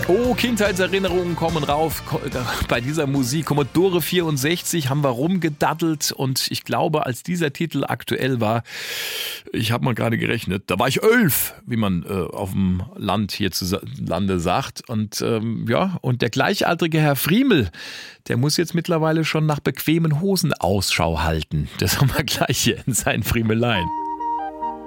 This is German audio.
Oh, Kindheitserinnerungen kommen rauf bei dieser Musik. Commodore 64 haben wir rumgedaddelt und ich glaube, als dieser Titel aktuell war, ich habe mal gerade gerechnet, da war ich 11, wie man auf dem Land hierzulande sagt. Und und der gleichaltrige Herr Friemel, der muss jetzt mittlerweile schon nach bequemen Hosen Ausschau halten. Das haben wir gleich hier in seinen Friemeleien.